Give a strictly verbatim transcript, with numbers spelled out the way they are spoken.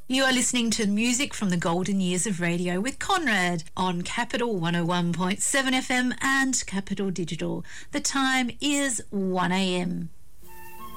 You are listening to music from the golden years of radio with Conrad on Capital one oh one point seven F M and Capital Digital. The time is one a m.